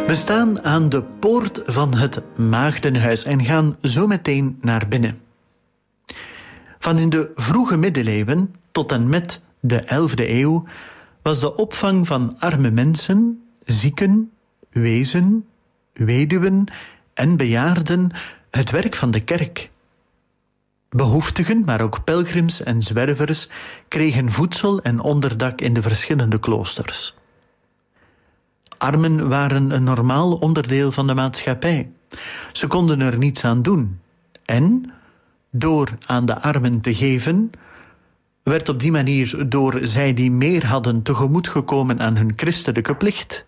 We staan aan de poort van het Maagdenhuis en gaan zo meteen naar binnen. Van in de vroege middeleeuwen tot en met de 11e eeuw was de opvang van arme mensen, zieken, wezen, weduwen en bejaarden het werk van de kerk. Behoeftigen, maar ook pelgrims en zwervers kregen voedsel en onderdak in de verschillende kloosters. Armen waren een normaal onderdeel van de maatschappij. Ze konden er niets aan doen. En, door aan de armen te geven, werd op die manier door zij die meer hadden tegemoet gekomen aan hun christelijke plicht.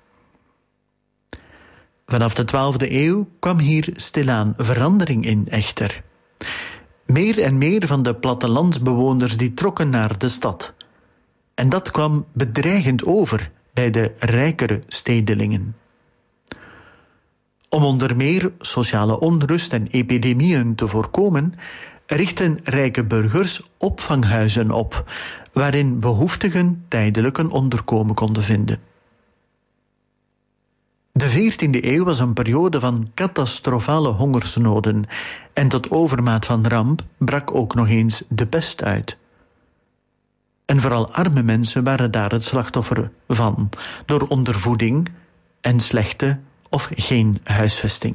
Vanaf de 12e eeuw kwam hier stilaan verandering in echter. Meer en meer van de plattelandsbewoners die trokken naar de stad. En dat kwam bedreigend over bij de rijkere stedelingen. Om onder meer sociale onrust en epidemieën te voorkomen, richtten rijke burgers opvanghuizen op, waarin behoeftigen tijdelijk een onderkomen konden vinden. De 14e eeuw was een periode van catastrofale hongersnoden en tot overmaat van ramp brak ook nog eens de pest uit. En vooral arme mensen waren daar het slachtoffer van, door ondervoeding en slechte of geen huisvesting.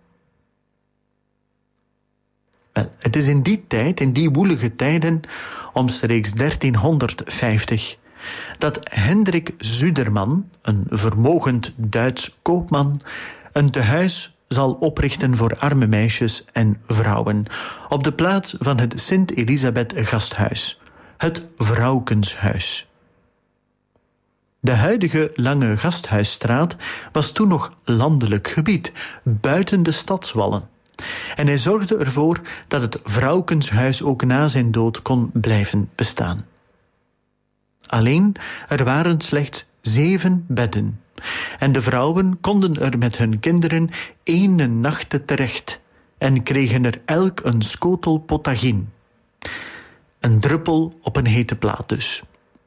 Wel, het is in die tijd, in die woelige tijden, omstreeks 1350, dat Hendrik Zuderman, een vermogend Duits koopman, een tehuis zal oprichten voor arme meisjes en vrouwen, op de plaats van het Sint-Elisabeth gasthuis, het Vrouwkenshuis. De huidige Lange Gasthuisstraat was toen nog landelijk gebied, buiten de stadswallen. En hij zorgde ervoor dat het Vrouwkenshuis ook na zijn dood kon blijven bestaan. Alleen, er waren slechts 7 bedden. En de vrouwen konden er met hun kinderen 1 nacht terecht en kregen er elk een schotel potagine. Een druppel op een hete plaat dus.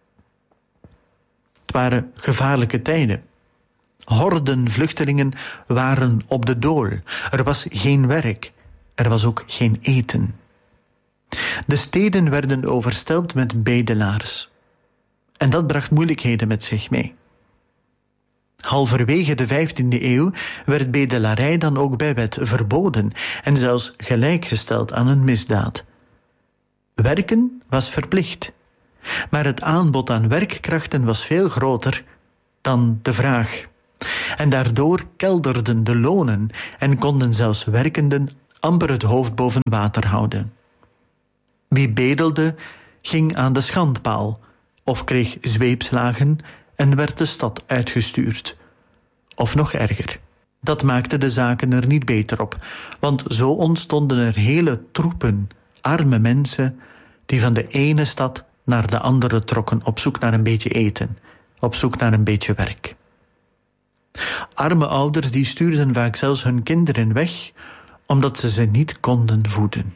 Het waren gevaarlijke tijden. Horden vluchtelingen waren op de dool. Er was geen werk. Er was ook geen eten. De steden werden overstelpt met bedelaars. En dat bracht moeilijkheden met zich mee. Halverwege de 15e eeuw werd bedelarij dan ook bij wet verboden en zelfs gelijkgesteld aan een misdaad. Werken was verplicht, maar het aanbod aan werkkrachten was veel groter dan de vraag. En daardoor kelderden de lonen en konden zelfs werkenden amper het hoofd boven water houden. Wie bedelde, ging aan de schandpaal of kreeg zweepslagen en werd de stad uitgestuurd. Of nog erger. Dat maakte de zaken er niet beter op, want zo ontstonden er hele troepen arme mensen die van de ene stad naar de andere trokken op zoek naar een beetje eten, op zoek naar een beetje werk. Arme ouders die stuurden vaak zelfs hun kinderen weg, omdat ze niet konden voeden.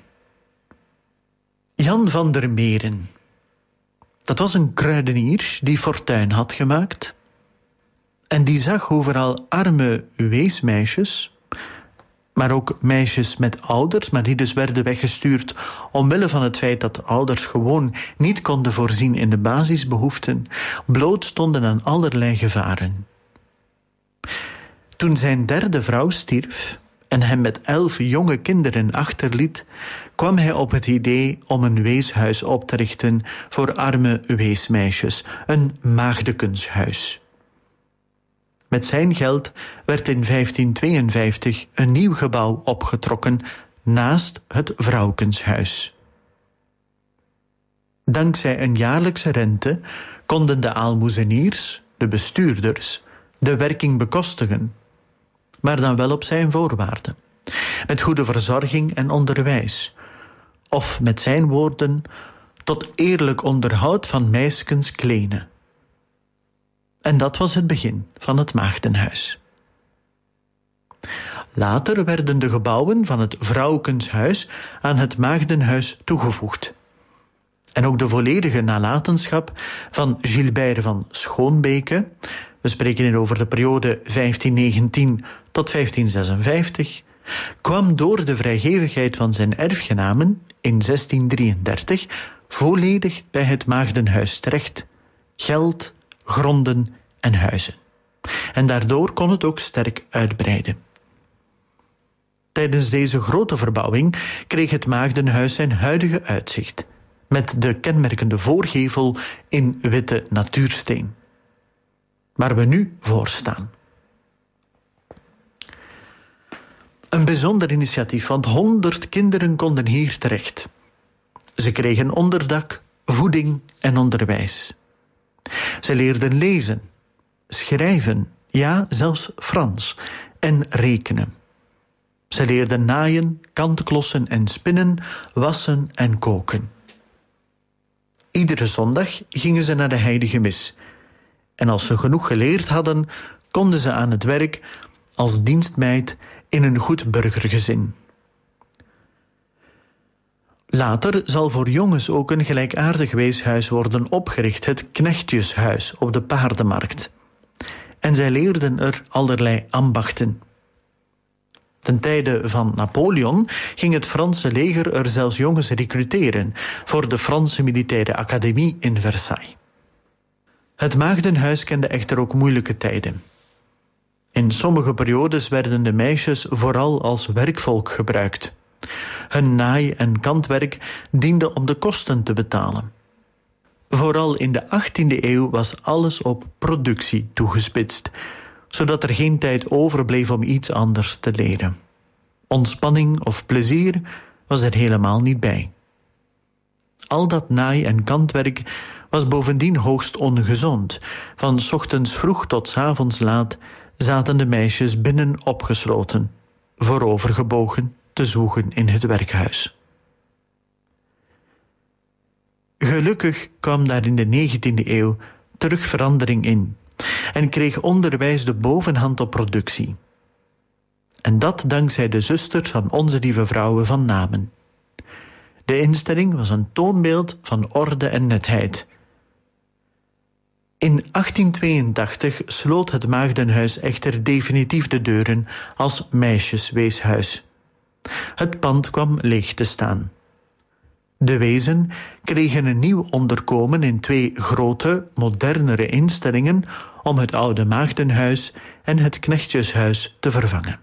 Jan van der Meren. Dat was een kruidenier die fortuin had gemaakt en die zag hoe vooral arme weesmeisjes, maar ook meisjes met ouders, maar die dus werden weggestuurd omwille van het feit dat ouders gewoon niet konden voorzien in de basisbehoeften, bloot stonden aan allerlei gevaren. Toen zijn 3e vrouw stierf en hem met 11 jonge kinderen achterliet, kwam hij op het idee om een weeshuis op te richten voor arme weesmeisjes, een maagdekenshuis. Met zijn geld werd in 1552 een nieuw gebouw opgetrokken naast het Vrouwkenshuis. Dankzij een jaarlijkse rente konden de aalmoezeniers, de bestuurders, de werking bekostigen, maar dan wel op zijn voorwaarden, met goede verzorging en onderwijs, of met zijn woorden, tot eerlijk onderhoud van meискens klene. En dat was het begin van het Maagdenhuis. Later werden de gebouwen van het Vrouwkenshuis aan het Maagdenhuis toegevoegd. En ook de volledige nalatenschap van Gilbert van Schoonbeke, we spreken hier over de periode 1519 tot 1556, kwam door de vrijgevigheid van zijn erfgenamen in 1633 volledig bij het maagdenhuis terecht. Geld, gronden en huizen. En daardoor kon het ook sterk uitbreiden. Tijdens deze grote verbouwing kreeg het maagdenhuis zijn huidige uitzicht, met de kenmerkende voorgevel in witte natuursteen, waar we nu voor staan. Een bijzonder initiatief, want 100 kinderen konden hier terecht. Ze kregen onderdak, voeding en onderwijs. Ze leerden lezen, schrijven, ja, zelfs Frans en rekenen. Ze leerden naaien, kantklossen en spinnen, wassen en koken. Iedere zondag gingen ze naar de heilige mis. En als ze genoeg geleerd hadden, konden ze aan het werk als dienstmeid in een goed burgergezin. Later zal voor jongens ook een gelijkaardig weeshuis worden opgericht, het Knechtjeshuis op de Paardenmarkt. En zij leerden er allerlei ambachten. Ten tijde van Napoleon ging het Franse leger er zelfs jongens recruteren voor de Franse Militaire Academie in Versailles. Het maagdenhuis kende echter ook moeilijke tijden. In sommige periodes werden de meisjes vooral als werkvolk gebruikt. Hun naai- en kantwerk diende om de kosten te betalen. Vooral in de 18e eeuw was alles op productie toegespitst, zodat er geen tijd overbleef om iets anders te leren. Ontspanning of plezier was er helemaal niet bij. Al dat naai- en kantwerk was bovendien hoogst ongezond. Van 's ochtends vroeg tot 's avonds laat zaten de meisjes binnen opgesloten, voorovergebogen te zwoegen in het werkhuis. Gelukkig kwam daar in de 19e eeuw terug verandering in en kreeg onderwijs de bovenhand op productie. En dat dankzij de zusters van Onze Lieve Vrouwe van Namen. De instelling was een toonbeeld van orde en netheid. In 1882 sloot het Maagdenhuis echter definitief de deuren als meisjesweeshuis. Het pand kwam leeg te staan. De wezen kregen een nieuw onderkomen in 2 grote, modernere instellingen om het oude Maagdenhuis en het Knechtjeshuis te vervangen.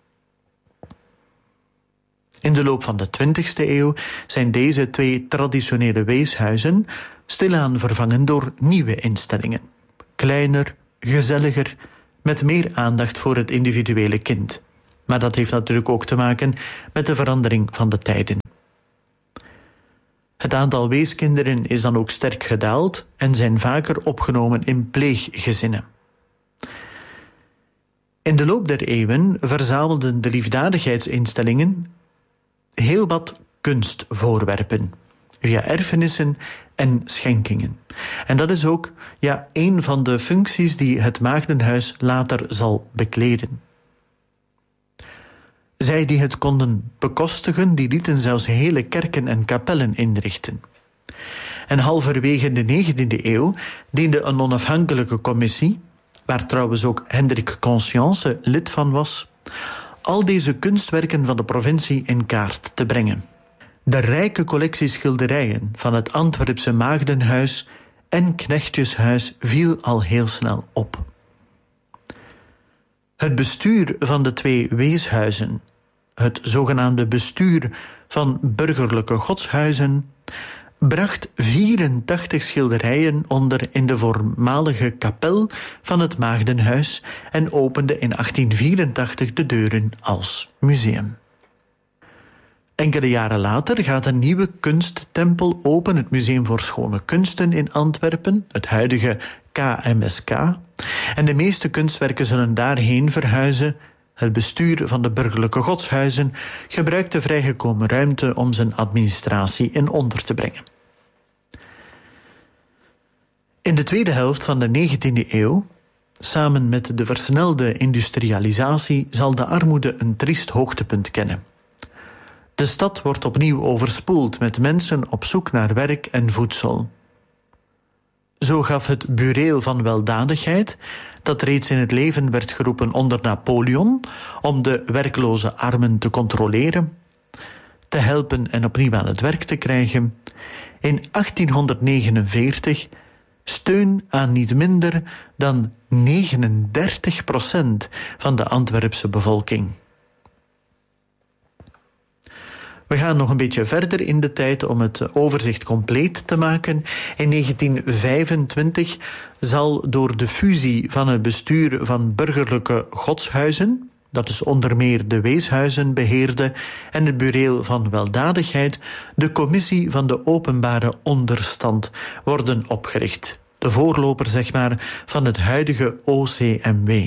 In de loop van de 20e eeuw zijn deze 2 traditionele weeshuizen stilaan vervangen door nieuwe instellingen. Kleiner, gezelliger, met meer aandacht voor het individuele kind. Maar dat heeft natuurlijk ook te maken met de verandering van de tijden. Het aantal weeskinderen is dan ook sterk gedaald en zijn vaker opgenomen in pleeggezinnen. In de loop der eeuwen verzamelden de liefdadigheidsinstellingen heel wat kunstvoorwerpen, via erfenissen en schenkingen. En dat is ook een van de functies die het Maagdenhuis later zal bekleden. Zij die het konden bekostigen, die lieten zelfs hele kerken en kapellen inrichten. En halverwege de 19e eeuw diende een onafhankelijke commissie, waar trouwens ook Hendrik Conscience lid van was, al deze kunstwerken van de provincie in kaart te brengen. De rijke collectie schilderijen van het Antwerpse Maagdenhuis en Knechtjeshuis viel al heel snel op. Het bestuur van de 2 weeshuizen, het zogenaamde bestuur van burgerlijke godshuizen, bracht 84 schilderijen onder in de voormalige kapel van het Maagdenhuis en opende in 1884 de deuren als museum. Enkele jaren later gaat een nieuwe kunsttempel open, het Museum voor Schone Kunsten in Antwerpen, het huidige KMSK. En de meeste kunstwerken zullen daarheen verhuizen. Het bestuur van de burgerlijke godshuizen gebruikt de vrijgekomen ruimte om zijn administratie in onder te brengen. In de tweede helft van de 19e eeuw, samen met de versnelde industrialisatie, zal de armoede een triest hoogtepunt kennen. De stad wordt opnieuw overspoeld met mensen op zoek naar werk en voedsel. Zo gaf het Bureel van Weldadigheid, dat reeds in het leven werd geroepen onder Napoleon om de werkloze armen te controleren, te helpen en opnieuw aan het werk te krijgen, in 1849 steun aan niet minder dan 39% van de Antwerpse bevolking. We gaan nog een beetje verder in de tijd om het overzicht compleet te maken. In 1925 zal door de fusie van het bestuur van burgerlijke godshuizen, dat dus onder meer de weeshuizen beheerde, en het Bureel van Weldadigheid, de Commissie van de Openbare Onderstand worden opgericht. De voorloper, zeg maar, van het huidige OCMW.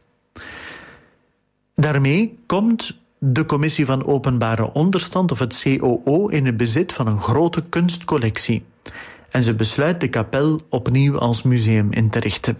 Daarmee komt de Commissie van Openbare Onderstand, of het COO, in het bezit van een grote kunstcollectie. En ze besluit de kapel opnieuw als museum in te richten.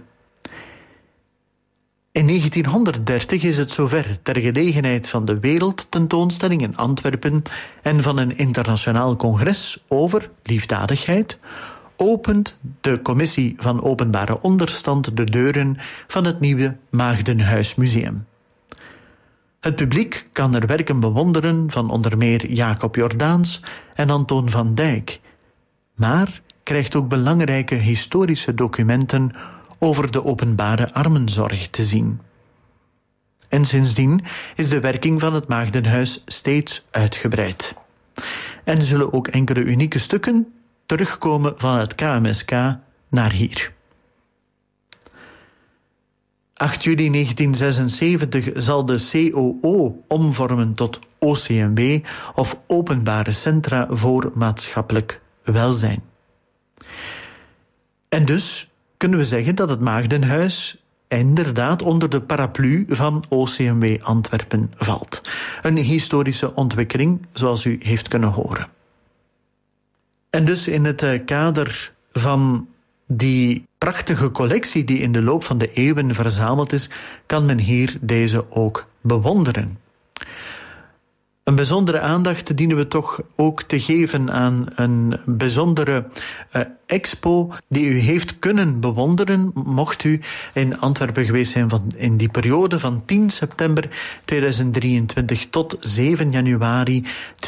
In 1930 is het zover, ter gelegenheid van de Wereldtentoonstelling in Antwerpen en van een internationaal congres over liefdadigheid, opent de Commissie van Openbare Onderstand de deuren van het nieuwe Maagdenhuismuseum. Het publiek kan er werken bewonderen van onder meer Jacob Jordaens en Antoon van Dijk, maar krijgt ook belangrijke historische documenten over de openbare armenzorg te zien. En sindsdien is de werking van het Maagdenhuis steeds uitgebreid. En zullen ook enkele unieke stukken terugkomen van het KMSK naar hier. 8 juli 1976 zal de COO omvormen tot OCMW, of Openbare Centra voor Maatschappelijk Welzijn. En dus kunnen we zeggen dat het Maagdenhuis inderdaad onder de paraplu van OCMW Antwerpen valt. Een historische ontwikkeling, zoals u heeft kunnen horen. En dus in het kader van die prachtige collectie die in de loop van de eeuwen verzameld is, kan men hier deze ook bewonderen. Een bijzondere aandacht dienen we toch ook te geven aan een bijzondere expo die u heeft kunnen bewonderen, mocht u in Antwerpen geweest zijn in die periode van 10 september 2023 tot 7 januari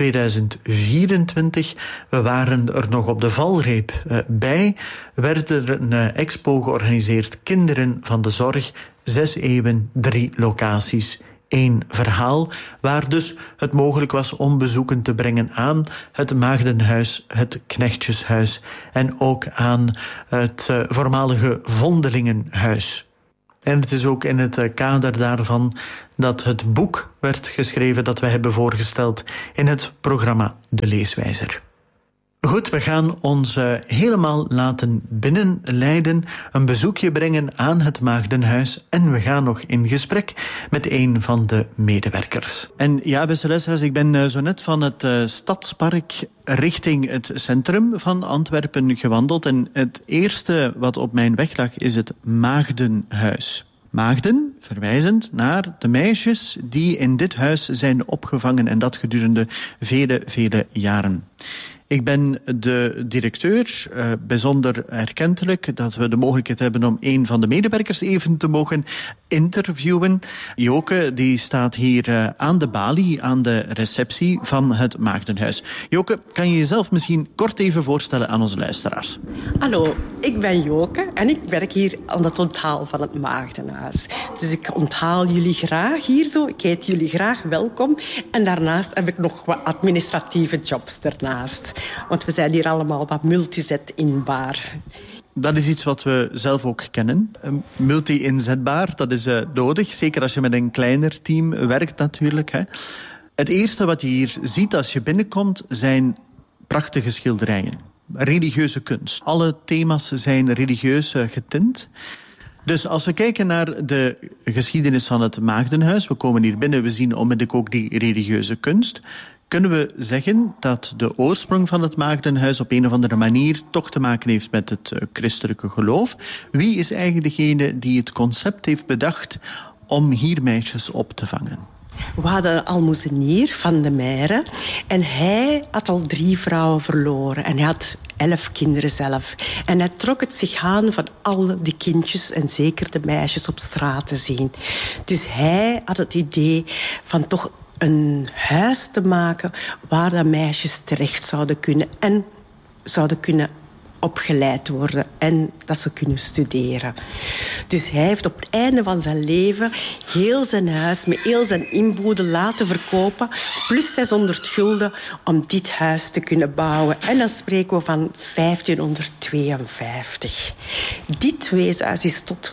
2024. We waren er nog op de valreep bij. Werd er een expo georganiseerd, Kinderen van de Zorg, 6 eeuwen, 3 locaties. 1 verhaal, waar dus het mogelijk was om bezoeken te brengen aan het Maagdenhuis, het Knechtjeshuis en ook aan het voormalige Vondelingenhuis. En het is ook in het kader daarvan dat het boek werd geschreven dat we hebben voorgesteld in het programma De Leeswijzer. Goed, we gaan ons helemaal laten binnenleiden, een bezoekje brengen aan het Maagdenhuis en we gaan nog in gesprek met een van de medewerkers. En ja, beste luisteraars, ik ben zo net van het Stadspark richting het centrum van Antwerpen gewandeld en het eerste wat op mijn weg lag is het Maagdenhuis. Maagden, verwijzend naar de meisjes die in dit huis zijn opgevangen en dat gedurende vele, vele jaren. Ik ben de directeur, bijzonder erkentelijk dat we de mogelijkheid hebben om een van de medewerkers even te mogen interviewen. Joke, die staat hier aan de balie, aan de receptie van het Maagdenhuis. Joke, kan je jezelf misschien kort even voorstellen aan onze luisteraars? Hallo, ik ben Joke en ik werk hier aan het onthaal van het Maagdenhuis. Dus ik onthaal jullie graag hier zo, ik heet jullie graag welkom. En daarnaast heb ik nog wat administratieve jobs ernaast. Want we zijn hier allemaal wat multizet inbaar. Dat is iets wat we zelf ook kennen. Multi-inzetbaar, dat is nodig. Zeker als je met een kleiner team werkt natuurlijk. Hè. Het eerste wat je hier ziet als je binnenkomt zijn prachtige schilderijen. Religieuze kunst. Alle thema's zijn religieus getint. Dus als we kijken naar de geschiedenis van het Maagdenhuis, we komen hier binnen, we zien onmiddellijk ook die religieuze kunst, kunnen we zeggen dat de oorsprong van het Maagdenhuis op een of andere manier toch te maken heeft met het christelijke geloof. Wie is eigenlijk degene die het concept heeft bedacht om hier meisjes op te vangen? We hadden een almoezenier van de Meire. En hij had al 3 vrouwen verloren. En hij had 11 kinderen zelf. En hij trok het zich aan van al die kindjes en zeker de meisjes op straat te zien. Dus hij had het idee van toch een huis te maken waar de meisjes terecht zouden kunnen en zouden kunnen opgeleid worden en dat ze kunnen studeren. Dus hij heeft op het einde van zijn leven heel zijn huis met heel zijn inboedel laten verkopen, plus 600 gulden om dit huis te kunnen bouwen. En dan spreken we van 1552. Dit weeshuis is tot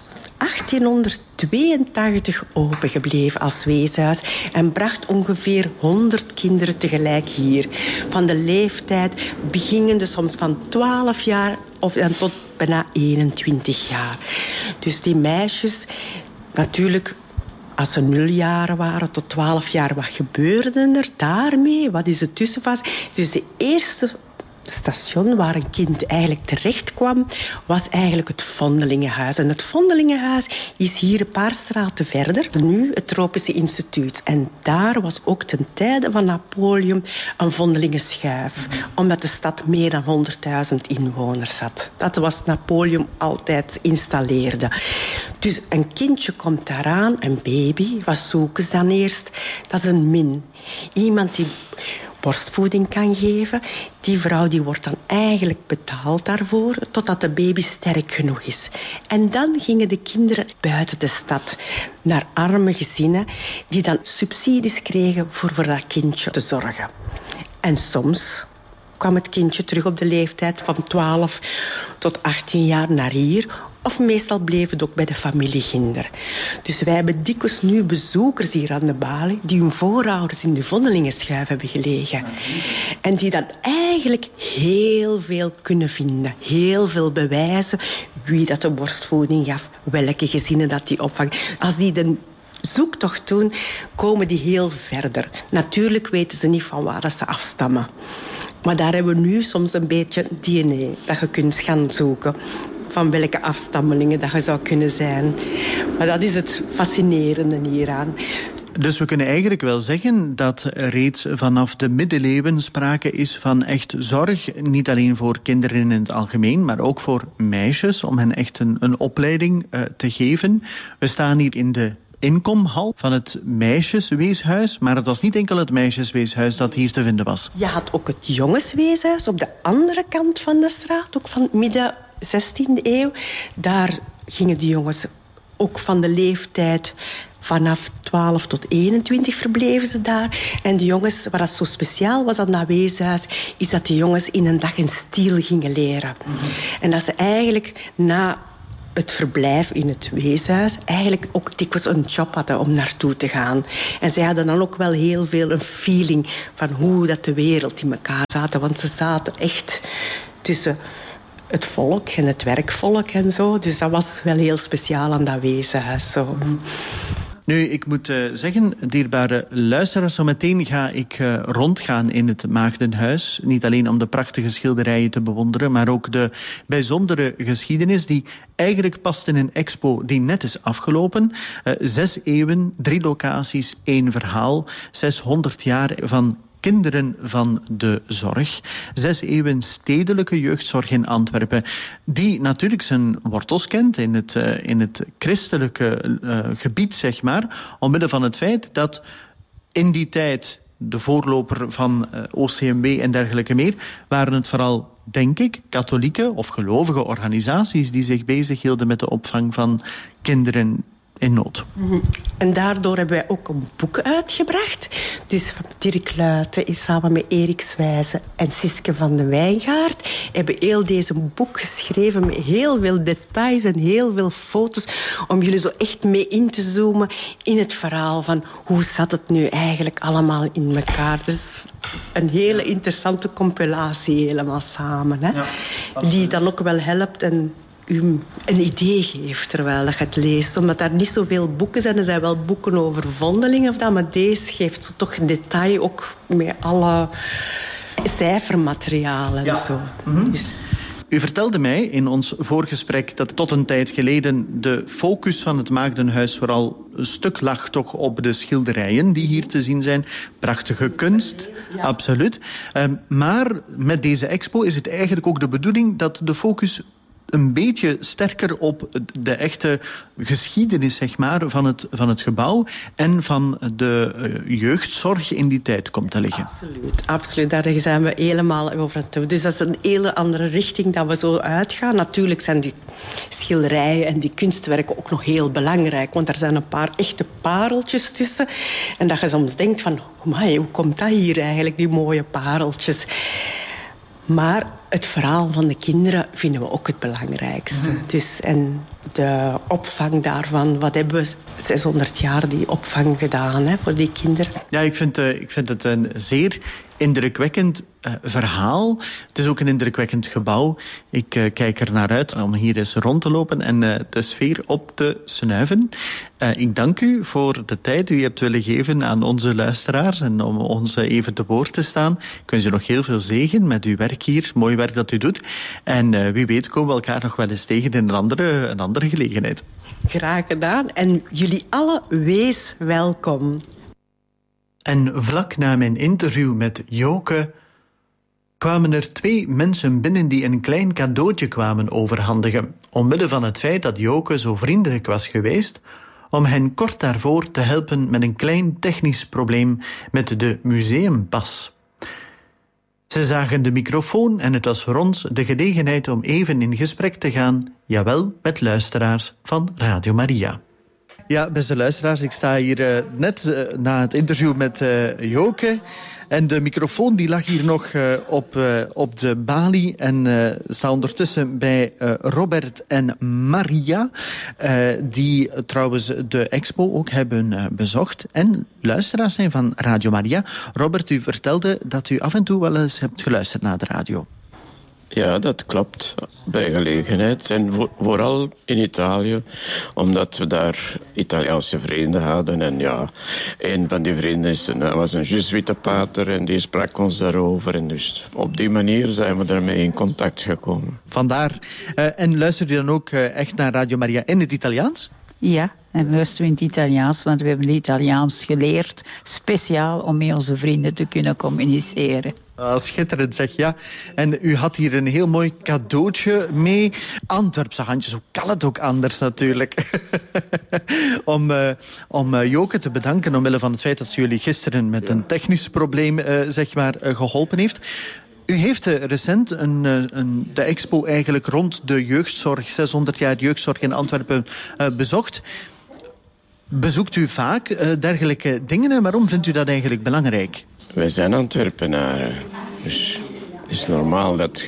1882 opengebleven als weeshuis en bracht ongeveer 100 kinderen tegelijk hier. Van de leeftijd beginnende soms van 12 jaar of dan tot bijna 21 jaar. Dus die meisjes, natuurlijk, als ze 0 jaren waren tot 12 jaar, wat gebeurde er daarmee? Wat is het tussenfase? Dus de eerste station waar een kind eigenlijk terecht kwam, was eigenlijk het Vondelingenhuis. En het Vondelingenhuis is hier een paar straten verder, nu het Tropische Instituut. En daar was ook ten tijde van Napoleon een vondelingenschuif, omdat de stad meer dan 100.000 inwoners had. Dat was Napoleon altijd installeerde. Dus een kindje komt daaraan, een baby, wat zoeken ze dan eerst? Dat is een min. Iemand die borstvoeding kan geven. Die vrouw die wordt dan eigenlijk betaald daarvoor, totdat de baby sterk genoeg is. En dan gingen de kinderen buiten de stad naar arme gezinnen die dan subsidies kregen voor dat kindje te zorgen. En soms kwam het kindje terug op de leeftijd van 12 tot 18 jaar naar hier. Of meestal bleef het ook bij de familie Ginder. Dus wij hebben dikwijls nu bezoekers hier aan de balie die hun voorouders in de Vondelingenschuif hebben gelegen. En die dan eigenlijk heel veel kunnen vinden. Heel veel bewijzen wie dat de borstvoeding gaf, welke gezinnen dat die opvangen. Als die de zoektocht doen, komen die heel verder. Natuurlijk weten ze niet van waar dat ze afstammen. Maar daar hebben we nu soms een beetje DNA dat je kunt gaan zoeken. Van welke afstammelingen dat je zou kunnen zijn. Maar dat is het fascinerende hieraan. Dus we kunnen eigenlijk wel zeggen dat reeds vanaf de middeleeuwen sprake is van echt zorg, niet alleen voor kinderen in het algemeen, maar ook voor meisjes, om hen echt een opleiding te geven. We staan hier in de inkomhal van het meisjesweeshuis, maar het was niet enkel het meisjesweeshuis dat hier te vinden was. Je had ook het jongensweeshuis op de andere kant van de straat, ook van midden 16e eeuw. Daar gingen de jongens ook van de leeftijd vanaf 12 tot 21 verbleven ze daar. En de jongens, wat dat zo speciaal was aan dat weeshuis, is dat de jongens in een dag een stiel gingen leren. En dat ze eigenlijk na het verblijf in het weeshuis eigenlijk ook dikwijls een job hadden om naartoe te gaan. En zij hadden dan ook wel heel veel een feeling van hoe dat de wereld in elkaar zaten. Want ze zaten echt tussen het volk en het werkvolk en zo. Dus dat was wel heel speciaal aan dat weeshuis. Zo. Nu, ik moet zeggen, dierbare luisteraars, zo meteen ga ik rondgaan in het Maagdenhuis. Niet alleen om de prachtige schilderijen te bewonderen, maar ook de bijzondere geschiedenis die eigenlijk past in een expo die net is afgelopen. 6 eeuwen, 3 locaties, 1 verhaal. 600 jaar van kinderen van de zorg. 6 eeuwen stedelijke jeugdzorg in Antwerpen, die natuurlijk zijn wortels kent in het christelijke gebied, zeg maar, omwille van het feit dat in die tijd de voorloper van OCMW en dergelijke meer, waren het vooral, denk ik, katholieke of gelovige organisaties die zich bezighielden met de opvang van kinderen in nood. En daardoor hebben wij ook een boek uitgebracht. Dus Dirk Luijten is samen met Erik Zwijze en Siske van den Wijngaard hebben heel deze boek geschreven met heel veel details en heel veel foto's om jullie zo echt mee in te zoomen in het verhaal van hoe zat het nu eigenlijk allemaal in elkaar. Dus een hele interessante compilatie helemaal samen. Hè? Ja, die dan ook wel helpt en u een idee geeft terwijl je het leest. Omdat er niet zoveel boeken zijn. Er zijn wel boeken over vondelingen of dat, maar deze geeft toch detail ook met alle cijfermaterialen en zo. Mm-hmm. Dus U vertelde mij in ons voorgesprek dat tot een tijd geleden de focus van het Maagdenhuis vooral een stuk lag toch op de schilderijen die hier te zien zijn. Prachtige kunst, ja. Absoluut. Maar met deze expo is het eigenlijk ook de bedoeling dat de focus een beetje sterker op de echte geschiedenis, zeg maar, van het gebouw en van de jeugdzorg in die tijd komt te liggen. Absoluut. Daar zijn we helemaal over aan toe. Dus dat is een hele andere richting dat we zo uitgaan. Natuurlijk zijn die schilderijen en die kunstwerken ook nog heel belangrijk, want er zijn een paar echte pareltjes tussen. En dat je soms denkt van, hoe komt dat hier eigenlijk, die mooie pareltjes? Maar het verhaal van de kinderen vinden we ook het belangrijkste. Dus, en de opvang daarvan, wat hebben we 600 jaar die opvang gedaan voor die kinderen? Ja, ik vind het een zeer indrukwekkend verhaal. Het is ook een indrukwekkend gebouw. Ik kijk er naar uit om hier eens rond te lopen en de sfeer op te snuiven. Ik dank u voor de tijd die u hebt willen geven aan onze luisteraars en om ons even te woord te staan. Ik wens u nog heel veel zegen met uw werk hier. Mooi werk dat u doet. En wie weet komen we elkaar nog wel eens tegen in een andere gelegenheid. Graag gedaan. En jullie allen, wees welkom. En vlak na mijn interview met Joke kwamen er 2 mensen binnen die een klein cadeautje kwamen overhandigen, omwille van het feit dat Joke zo vriendelijk was geweest om hen kort daarvoor te helpen met een klein technisch probleem met de museumpas. Ze zagen de microfoon en het was voor ons de gelegenheid om even in gesprek te gaan, jawel, met luisteraars van Radio Maria. Ja, beste luisteraars, ik sta hier net na het interview met Joke. En de microfoon die lag hier nog op de balie. En sta ondertussen bij Robert en Maria. Die trouwens de expo ook hebben bezocht. En luisteraars zijn van Radio Maria. Robert, u vertelde dat u af en toe wel eens hebt geluisterd naar de radio. Ja, dat klopt. Bij gelegenheid. En vooral in Italië. Omdat we daar Italiaanse vrienden hadden. En ja, een van die vrienden was een Jezuïetenpater. En die sprak ons daarover. En dus op die manier zijn we daarmee in contact gekomen. Vandaar. En luistert u dan ook echt naar Radio Maria in het Italiaans? Ja, en luisteren we in het Italiaans, want we hebben het Italiaans geleerd, speciaal om met onze vrienden te kunnen communiceren. Schitterend zeg, ja. En u had hier een heel mooi cadeautje mee. Antwerpse handjes, hoe kan het ook anders natuurlijk? om Joke te bedanken omwille van het feit dat ze jullie gisteren met een technisch probleem geholpen heeft. U heeft recent de expo eigenlijk rond de jeugdzorg, 600 jaar jeugdzorg in Antwerpen, bezocht. Bezoekt u vaak dergelijke dingen en waarom vindt u dat eigenlijk belangrijk? Wij zijn Antwerpenaren, dus het is normaal dat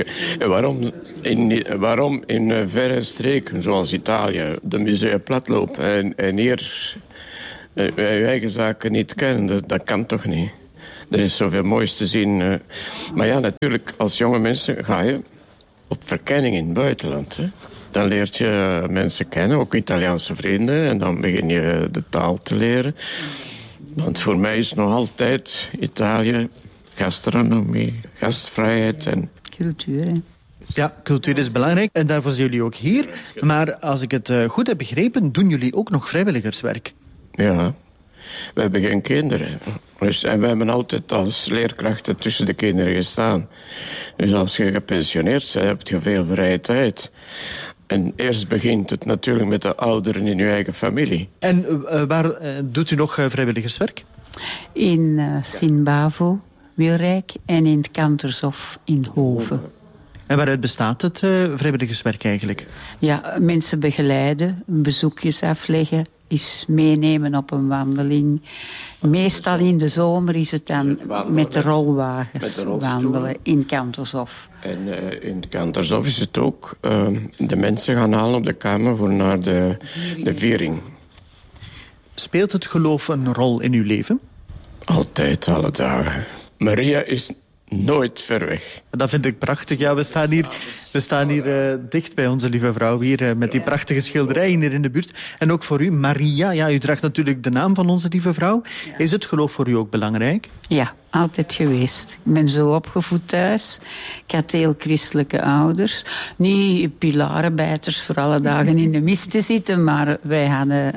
waarom in verre streken zoals Italië de musea platlopen en hier wij eigen zaken niet kennen, dat kan toch niet? Er is zoveel moois te zien. Maar ja, natuurlijk, als jonge mensen ga je op verkenning in het buitenland. Hè. Dan leert je mensen kennen, ook Italiaanse vrienden. En dan begin je de taal te leren. Want voor mij is nog altijd Italië gastronomie, gastvrijheid en cultuur. Hè? Ja, cultuur is belangrijk en daarvoor zijn jullie ook hier. Maar als ik het goed heb begrepen, doen jullie ook nog vrijwilligerswerk? Ja. We hebben geen kinderen. En we hebben altijd als leerkrachten tussen de kinderen gestaan. Dus als je gepensioneerd bent, heb je veel vrije tijd. En eerst begint het natuurlijk met de ouderen in uw eigen familie. En waar doet u nog vrijwilligerswerk? In Sint-Bavo, Wilrijk en in het Kantershof in Hoven. En waaruit bestaat het vrijwilligerswerk eigenlijk? Ja, mensen begeleiden, bezoekjes afleggen, is meenemen op een wandeling. Meestal in de zomer is het dan met de rolwagens wandelen in Kantershof. En in Kantershof is het ook de mensen gaan halen op de kamer voor naar de viering. Speelt het geloof een rol in uw leven? Altijd, alle dagen. Maria is nooit ver weg. Dat vind ik prachtig. Ja, we staan hier dicht bij Onze Lieve Vrouw, hier met die prachtige schilderijen hier in de buurt. En ook voor u, Maria, ja, u draagt natuurlijk de naam van Onze Lieve Vrouw. Ja. Is het geloof voor u ook belangrijk? Ja, altijd geweest. Ik ben zo opgevoed thuis. Ik had heel christelijke ouders. Niet pilarenbijters voor alle dagen in de mis te zitten, maar wij hadden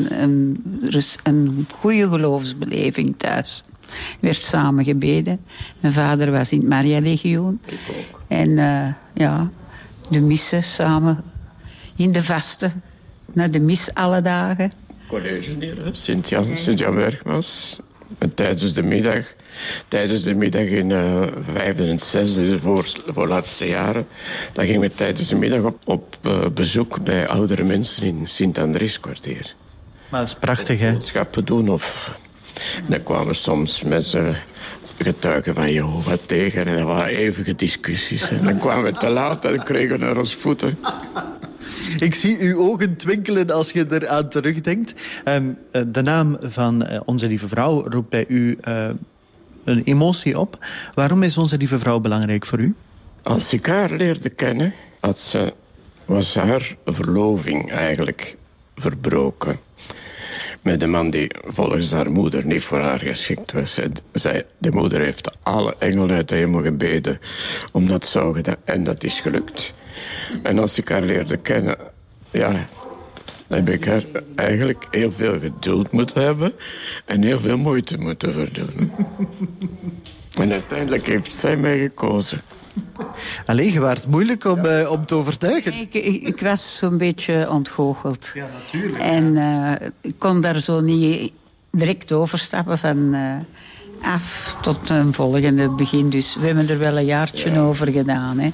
een goede geloofsbeleving thuis. Er werd samen gebeden. Mijn vader was in het Maria-legioen. Ik ook. En de missen samen in de vasten. Naar de mis alle dagen. College hier, Sint-Jan Bergmas. En tijdens de middag in 5e en 6e, dus voor laatste jaren, dan gingen we tijdens de middag op bezoek bij oudere mensen in Sint-Andrieskwartier. Maar dat is prachtig, hè? Boodschappen doen of... Dan kwamen we soms met getuigen van Jehovah tegen en dat waren eeuwige discussies. En dan kwamen we te laat en kregen we naar ons voeten. Ik zie uw ogen twinkelen als je eraan terugdenkt. De naam van Onze Lieve Vrouw roept bij u een emotie op. Waarom is Onze Lieve Vrouw belangrijk voor u? Als ik haar leerde kennen, was haar verloving eigenlijk verbroken. Met een man die volgens haar moeder niet voor haar geschikt was. De moeder heeft alle engelen uit de hemel gebeden om dat zou gedaan. En dat is gelukt. En als ik haar leerde kennen, ja, dan heb ik haar eigenlijk heel veel geduld moeten hebben en heel veel moeite moeten verdoen. En uiteindelijk heeft zij mij gekozen. Allee, je was moeilijk om te overtuigen. Ik was zo'n beetje ontgoocheld. Ja, natuurlijk. En ik kon daar zo niet direct overstappen van af tot een volgende begin. Dus we hebben er wel een jaartje over gedaan. Hè,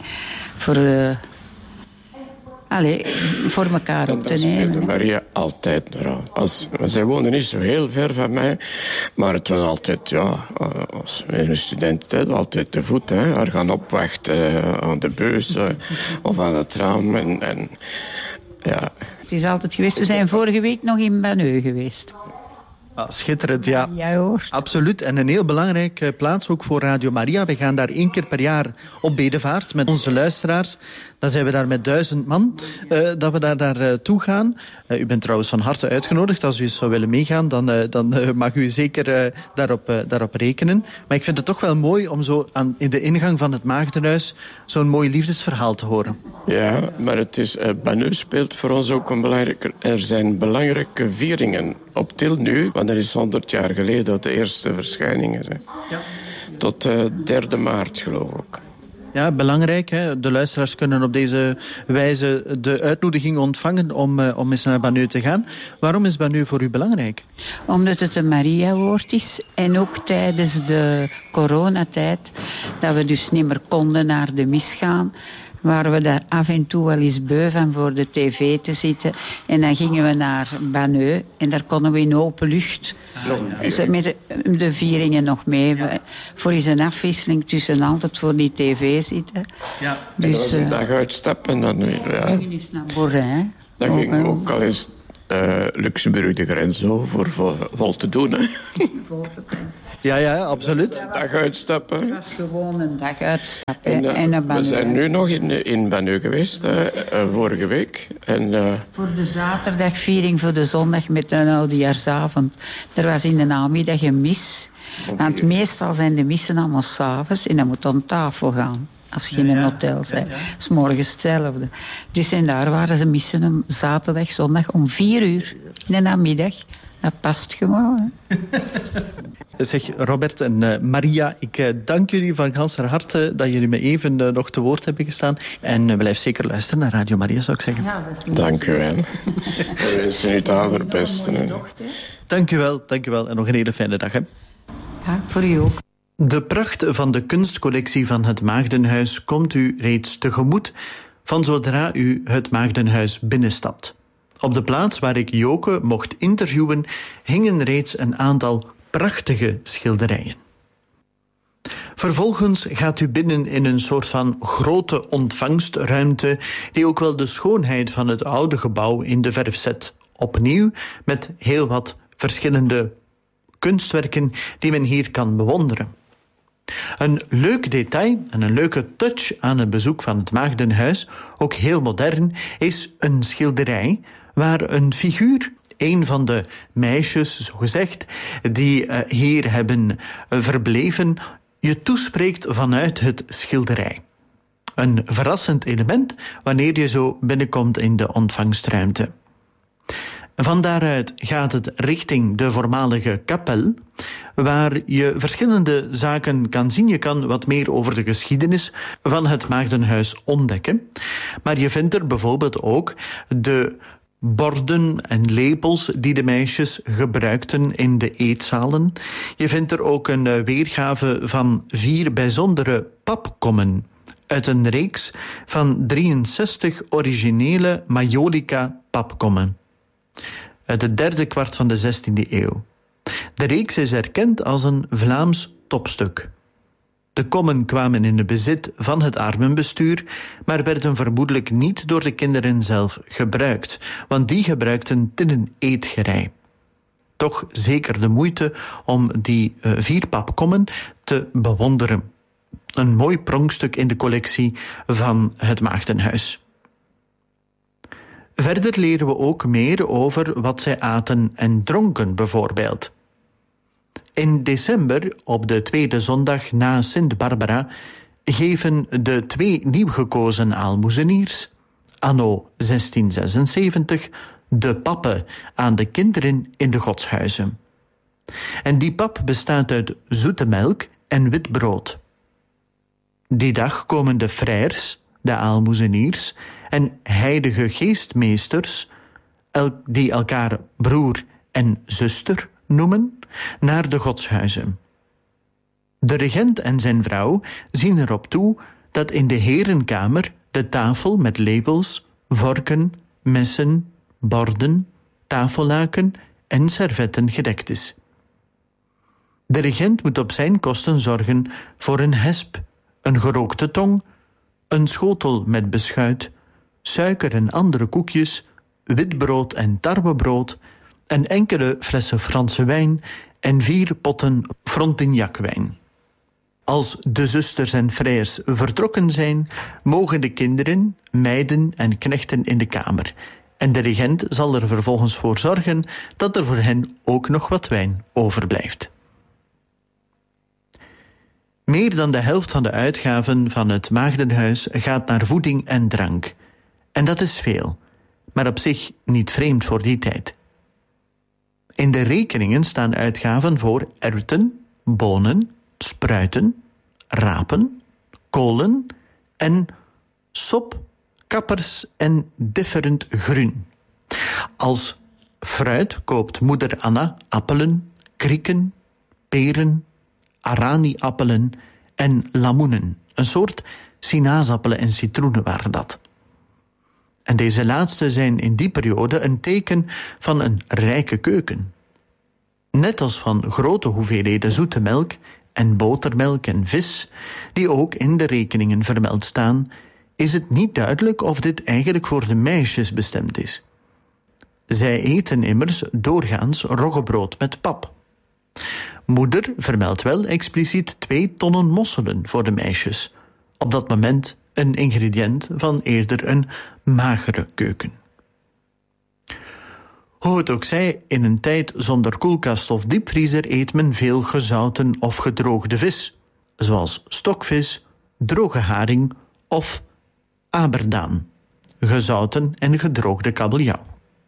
voor elkaar op te nemen. Dat Maria altijd naar aan. Zij woonde niet zo heel ver van mij, maar het was altijd, als een student, altijd te voet. Haar gaan opwachten aan de bus of aan het raam. En ja. Het is altijd geweest. We zijn vorige week nog in Banneux geweest. Ah, schitterend, ja. Jij hoort. Absoluut. En een heel belangrijke plaats ook voor Radio Maria. We gaan daar 1 keer per jaar op bedevaart met onze luisteraars. Dan zijn we daar met 1000 man, dat we daar toe gaan. U bent trouwens van harte uitgenodigd. Als u eens zou willen meegaan, dan mag u zeker daarop rekenen. Maar ik vind het toch wel mooi om zo in de ingang van het Maagdenhuis zo'n mooi liefdesverhaal te horen. Ja, maar het is, Banneux speelt voor ons ook een belangrijke... Er zijn belangrijke vieringen op til nu, want dat is 100 jaar geleden dat de eerste verschijningen zijn. Ja. Tot 3 maart, geloof ik. Ja, belangrijk. Hè? De luisteraars kunnen op deze wijze de uitnodiging ontvangen om eens naar Banneux te gaan. Waarom is Banneux voor u belangrijk? Omdat het een Maria-woord is. En ook tijdens de coronatijd, dat we dus niet meer konden naar de mis gaan, waren we daar af en toe wel eens beu van voor de tv te zitten. En dan gingen we naar Banneux en daar konden we in open lucht met de vieringen nog mee. Ja. Voor eens een afwisseling tussen altijd voor die tv zitten. Ja. Dus een dag uitstappen. Dan is naar Borin. Dan gingen we ook al eens Luxemburg de grens over vol te doen. Hè. Ja, absoluut. Een dag uitstappen. Het was gewoon een dag uitstappen. En we zijn nu nog in Banneux geweest, vorige week. Voor de zaterdagviering, voor de zondag met een oudejaarsavond. Er was in de namiddag een mis. Okay. Want meestal zijn de missen allemaal 's avonds en dan moet aan tafel gaan. Als je in een hotel bent. Dat is morgens hetzelfde. Dus en daar waren ze missen om zaterdag, zondag om 4 uur in de namiddag. Dat past gewoon. Zeg, Robert en Maria, ik dank jullie van ganser harte dat jullie me even nog te woord hebben gestaan. En blijf zeker luisteren naar Radio Maria, zou ik zeggen. Ja, dank u wel. We wensen u het allerbeste. Dank u wel en nog een hele fijne dag. Hè. Ja, voor u ook. De pracht van de kunstcollectie van het Maagdenhuis komt u reeds tegemoet van zodra u het Maagdenhuis binnenstapt. Op de plaats waar ik Joke mocht interviewen hingen reeds een aantal prachtige schilderijen. Vervolgens gaat u binnen in een soort van grote ontvangstruimte die ook wel de schoonheid van het oude gebouw in de verf zet. Opnieuw met heel wat verschillende kunstwerken die men hier kan bewonderen. Een leuk detail en een leuke touch aan het bezoek van het Maagdenhuis, ook heel modern, is een schilderij waar een figuur, een van de meisjes, zogezegd, die hier hebben verbleven, je toespreekt vanuit het schilderij. Een verrassend element wanneer je zo binnenkomt in de ontvangstruimte. Van daaruit gaat het richting de voormalige kapel, waar je verschillende zaken kan zien. Je kan wat meer over de geschiedenis van het Maagdenhuis ontdekken. Maar je vindt er bijvoorbeeld ook de borden en lepels die de meisjes gebruikten in de eetzalen. Je vindt er ook een weergave van 4 bijzondere papkommen uit een reeks van 63 originele Majolica papkommen uit het 3e kwart van de 16e eeuw. De reeks is erkend als een Vlaams topstuk. De kommen kwamen in het bezit van het armenbestuur, maar werden vermoedelijk niet door de kinderen zelf gebruikt, want die gebruikten tinnen eetgerei. Toch zeker de moeite om die 4 papkommen te bewonderen. Een mooi pronkstuk in de collectie van het Maagdenhuis. Verder leren we ook meer over wat zij aten en dronken, bijvoorbeeld. In december, op de 2e zondag na Sint Barbara, geven de 2 nieuw gekozen aalmoezeniers, anno 1676, de pappen aan de kinderen in de godshuizen. En die pap bestaat uit zoete melk en wit brood. Die dag komen de frères, de aalmoezeniers en heilige geestmeesters, die elkaar broer en zuster noemen, naar de godshuizen. De regent en zijn vrouw zien erop toe dat in de herenkamer de tafel met lepels, vorken, messen, borden, tafellaken en servetten gedekt is. De regent moet op zijn kosten zorgen voor een hesp, een gerookte tong, een schotel met beschuit, suiker en andere koekjes, witbrood en tarwebrood en enkele flessen Franse wijn en 4 potten Frontignac-wijn. Als de zusters en frères vertrokken zijn, mogen de kinderen, meiden en knechten in de kamer. En de regent zal er vervolgens voor zorgen dat er voor hen ook nog wat wijn overblijft. Meer dan de helft van de uitgaven van het Maagdenhuis gaat naar voeding en drank. En dat is veel, maar op zich niet vreemd voor die tijd. In de rekeningen staan uitgaven voor erwten, bonen, spruiten, rapen, kolen en sop, kappers en different groen. Als fruit koopt moeder Anna appelen, krieken, peren, arani-appelen en lamoenen. Een soort sinaasappelen en citroenen waren dat. En deze laatste zijn in die periode een teken van een rijke keuken. Net als van grote hoeveelheden zoete melk en botermelk en vis, die ook in de rekeningen vermeld staan, is het niet duidelijk of dit eigenlijk voor de meisjes bestemd is. Zij eten immers doorgaans roggebrood met pap. Moeder vermeldt wel expliciet 2 tonnen mosselen voor de meisjes. Op dat moment een ingrediënt van eerder een magere keuken. Hoe het ook zij, in een tijd zonder koelkast of diepvriezer eet men veel gezouten of gedroogde vis, zoals stokvis, droge haring of aberdaan, gezouten en gedroogde kabeljauw.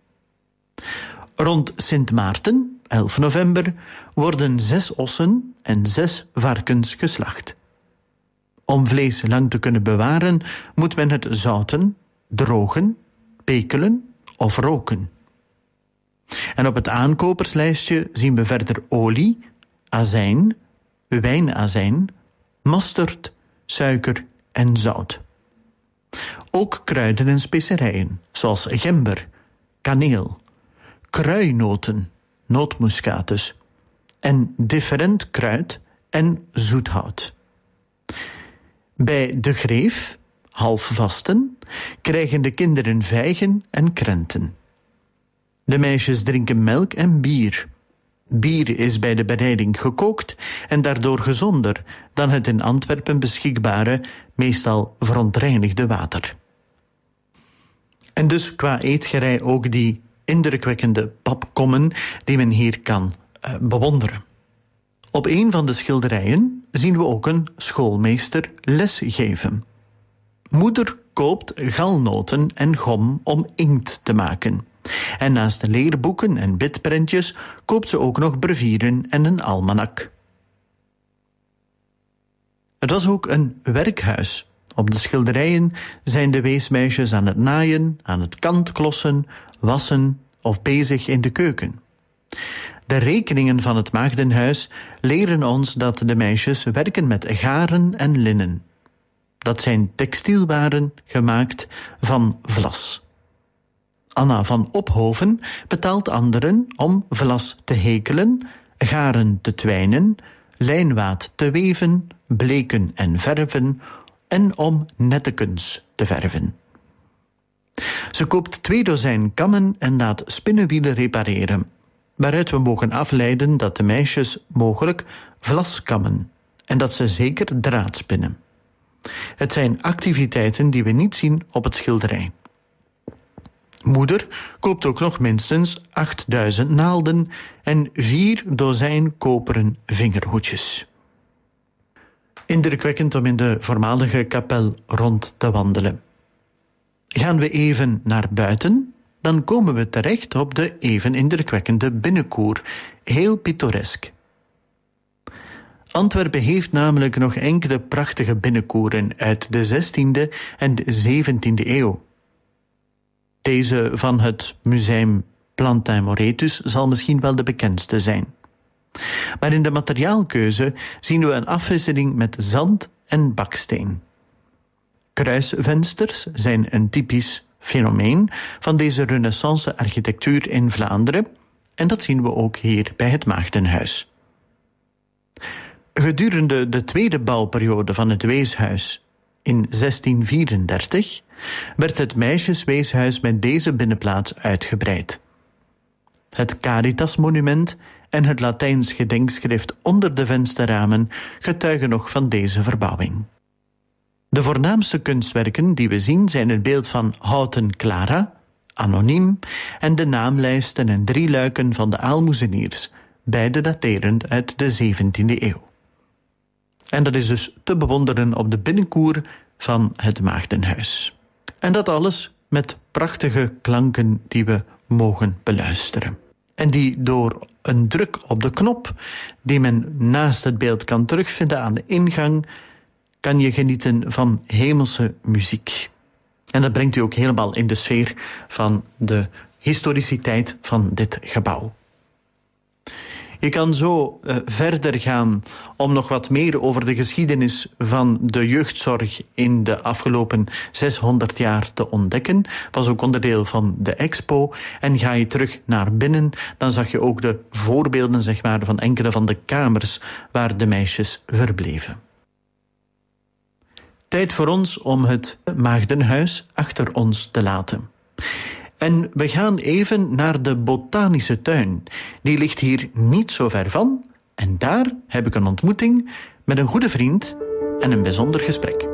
Rond Sint Maarten, 11 november, worden 6 ossen en 6 varkens geslacht. Om vlees lang te kunnen bewaren, moet men het zouten, drogen, pekelen of roken. En op het aankoperslijstje zien we verder olie, azijn, wijnazijn, mosterd, suiker en zout. Ook kruiden en specerijen, zoals gember, kaneel, kruinoten, nootmuskatus en different kruid en zoethout. Bij de greef, halfvasten, krijgen de kinderen vijgen en krenten. De meisjes drinken melk en bier. Bier is bij de bereiding gekookt en daardoor gezonder dan het in Antwerpen beschikbare, meestal verontreinigde water. En dus qua eetgerei ook die indrukwekkende papkommen die men hier kan bewonderen. Op een van de schilderijen zien we ook een schoolmeester les geven. Moeder koopt galnoten en gom om inkt te maken. En naast de leerboeken en bidprentjes koopt ze ook nog brevieren en een almanak. Het was ook een werkhuis. Op de schilderijen zijn de weesmeisjes aan het naaien, aan het kantklossen, wassen of bezig in de keuken. De rekeningen van het maagdenhuis leren ons dat de meisjes werken met garen en linnen. Dat zijn textielwaren gemaakt van vlas. Anna van Ophoven betaalt anderen om vlas te hekelen, garen te twijnen, lijnwaad te weven, bleken en verven en om nettekens te verven. Ze koopt 2 dozijn kammen en laat spinnenwielen repareren, waaruit we mogen afleiden dat de meisjes mogelijk vlas kammen en dat ze zeker draad spinnen. Het zijn activiteiten die we niet zien op het schilderij. Moeder koopt ook nog minstens 8000 naalden en 4 dozijn koperen vingerhoedjes. Indrukwekkend om in de voormalige kapel rond te wandelen. Gaan we even naar buiten, dan komen we terecht op de even indrukwekkende binnenkoer, heel pittoresk. Antwerpen heeft namelijk nog enkele prachtige binnenkoeren uit de 16e en de 17e eeuw. Deze van het Museum Plantin Moretus zal misschien wel de bekendste zijn. Maar in de materiaalkeuze zien we een afwisseling met zand en baksteen. Kruisvensters zijn een typisch fenomeen van deze renaissance-architectuur in Vlaanderen en dat zien we ook hier bij het Maagdenhuis. Gedurende de tweede bouwperiode van het weeshuis in 1634 werd het meisjesweeshuis met deze binnenplaats uitgebreid. Het Caritas-monument en het Latijns gedenkschrift onder de vensterramen getuigen nog van deze verbouwing. De voornaamste kunstwerken die we zien zijn het beeld van Houten Clara, anoniem, en de naamlijsten en 3 luiken van de aalmoezeniers, beide daterend uit de 17e eeuw. En dat is dus te bewonderen op de binnenkoer van het Maagdenhuis. En dat alles met prachtige klanken die we mogen beluisteren. En die door een druk op de knop, die men naast het beeld kan terugvinden aan de ingang, kan je genieten van hemelse muziek. En dat brengt u ook helemaal in de sfeer van de historiciteit van dit gebouw. Je kan zo verder gaan om nog wat meer over de geschiedenis van de jeugdzorg in de afgelopen 600 jaar te ontdekken. Was ook onderdeel van de expo. En ga je terug naar binnen, dan zag je ook de voorbeelden, zeg maar, van enkele van de kamers waar de meisjes verbleven. Tijd voor ons om het Maagdenhuis achter ons te laten. En we gaan even naar de botanische tuin. Die ligt hier niet zo ver van. En daar heb ik een ontmoeting met een goede vriend en een bijzonder gesprek.